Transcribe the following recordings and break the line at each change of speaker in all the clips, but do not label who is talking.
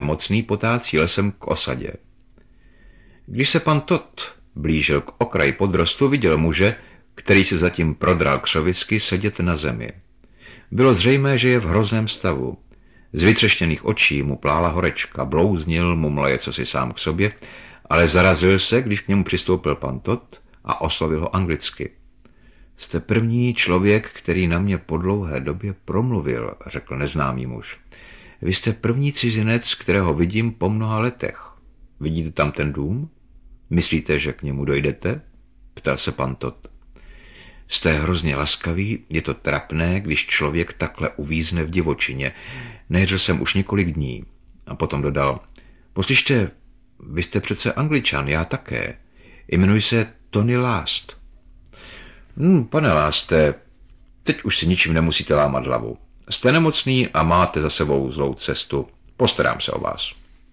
nemocný potácí lesem k osadě. Když se pan Todd blížil k okraji podrostu, viděl muže, který se zatím prodral křovisky, sedět na zemi. Bylo zřejmé, že je v hrozném stavu. Z vytřeštěných očí mu plála horečka, blouznil, mumlaje cosi sám k sobě, ale zarazil se, když k němu přistoupil pan Todd a oslovil ho anglicky. Jste první člověk, který na mě po dlouhé době promluvil, řekl neznámý muž. Vy jste první cizinec, kterého vidím po mnoha letech. Vidíte tam ten dům? Myslíte, že k němu dojdete? Ptal se pan Todd. Jste hrozně laskavý, je to trapné, když člověk takhle uvízne v divočině. Nejedl jsem už několik dní. A potom dodal, poslyšte, vy jste přece Angličan, já také. Jmenuji se Tony Last. Pane Laste, teď už si ničím nemusíte lámat hlavu. Jste nemocný a máte za sebou zlou cestu. Postarám se o vás.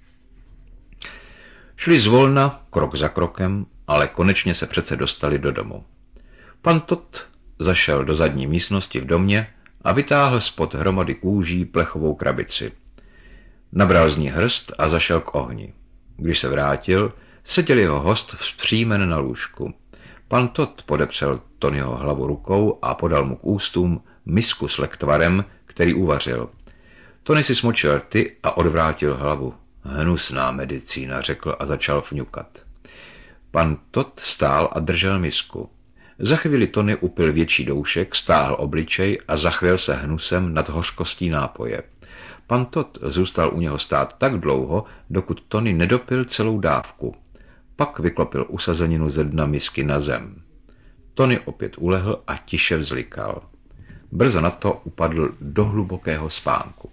Šli zvolna, krok za krokem, ale konečně se přece dostali do domu. Pan Todd zašel do zadní místnosti v domě a vytáhl spod hromady kůží plechovou krabici. Nabral z ní hrst a zašel k ohni. Když se vrátil, seděl jeho host vzpřímen na lůžku. Pan Todd podepřel Tonyho hlavu rukou a podal mu k ústům misku s lektvarem, který uvařil. Tony si smočil rty a odvrátil hlavu. Hnusná medicína, řekl a začal fňukat. Pan Todd stál a držel misku. Za chvíli Tony upil větší doušek, stáhl obličej a zachvěl se hnusem nad hořkostí nápoje. Pan Todd zůstal u něho stát tak dlouho, dokud Tony nedopil celou dávku. Pak vyklopil usazeninu ze dna misky na zem. Tony opět ulehl a tiše vzlikal. Brzo na to upadl do hlubokého spánku.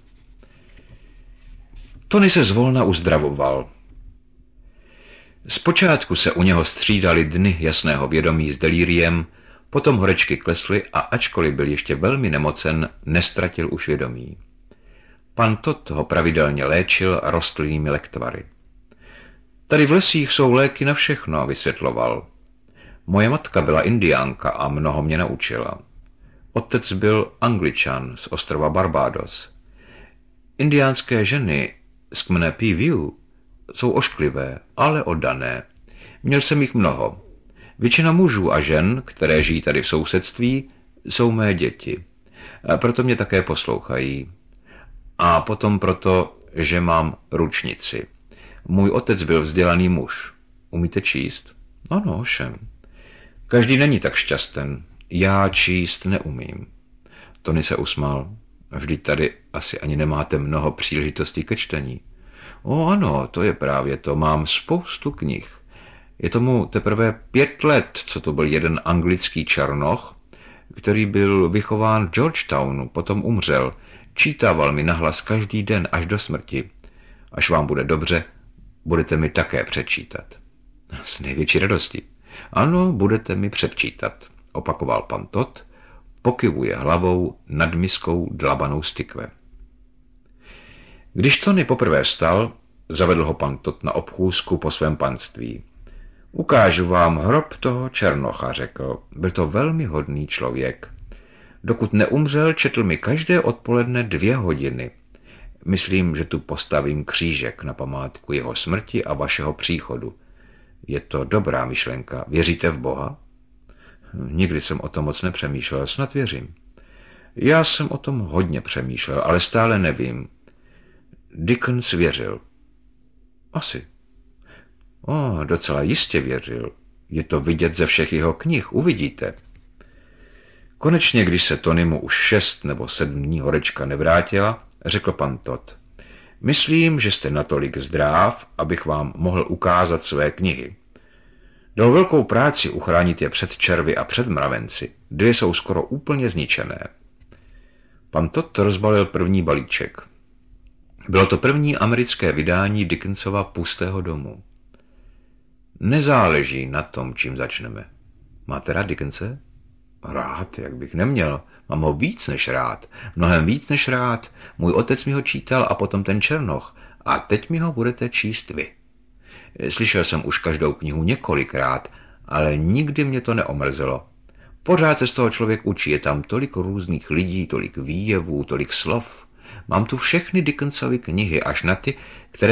Tony se zvolna uzdravoval. Zpočátku se u něho střídaly dny jasného vědomí s delíriem, potom horečky klesly a ačkoliv byl ještě velmi nemocen, nestratil už vědomí. Pan Todd ho pravidelně léčil rostlinnými lektvary. Tady v lesích jsou léky na všechno, vysvětloval. Moje matka byla indiánka a mnoho mě naučila. Otec byl Angličan z ostrova Barbados. Indiánské ženy z kmene Peaview jsou ošklivé, ale oddané. Měl jsem jich mnoho. Většina mužů a žen, které žijí tady v sousedství, jsou mé děti. Proto mě také poslouchají. A potom proto, že mám ručnici. Můj otec byl vzdělaný muž. Umíte číst? Ano, ovšem. Každý není tak šťasten. Já číst neumím. Tony se usmál. Vždyť tady asi ani nemáte mnoho příležitostí ke čtení. O ano, to je právě to. Mám spoustu knih. Je tomu teprve 5 let, co to byl jeden anglický černoch, který byl vychován v Georgetownu, potom umřel. Čítával mi nahlas každý den až do smrti. Až vám bude dobře, budete mi také předčítat. S největší radostí. Ano, budete mi předčítat, opakoval pan Todd, pokyvuje hlavou nad miskou dlabanou z tykve. Když Tony poprvé vstal, zavedl ho pan Todd na obchůzku po svém panství. Ukážu vám hrob toho černocha, řekl. Byl to velmi hodný člověk. Dokud neumřel, četl mi každé odpoledne 2 hodiny. Myslím, že tu postavím křížek na památku jeho smrti a vašeho příchodu. Je to dobrá myšlenka. Věříte v Boha? Nikdy jsem o tom moc nepřemýšlel, snad věřím. Já jsem o tom hodně přemýšlel, ale stále nevím. Dickens věřil. Asi. Docela jistě věřil. Je to vidět ze všech jeho knih, uvidíte. Konečně, když se Tonymu už 6 nebo 7 dní horečka nevrátila, řekl pan Todd. Myslím, že jste natolik zdráv, abych vám mohl ukázat své knihy. Dal velkou práci uchránit je před červy a před mravenci. 2 jsou skoro úplně zničené. Pan Todd rozbalil první balíček. Bylo to první americké vydání Dickensova Pustého domu. Nezáleží na tom, čím začneme. Máte rád Dickense? Rád, jak bych neměl. Mám ho víc než rád. Mnohem víc než rád. Můj otec mi ho čítal a potom ten černoch. A teď mi ho budete číst vy. Slyšel jsem už každou knihu několikrát, ale nikdy mě to neomrzelo. Pořád se z toho člověk učí. Je tam tolik různých lidí, tolik výjevů, tolik slov. Mám tu všechny Dickensovy knihy, až na ty, které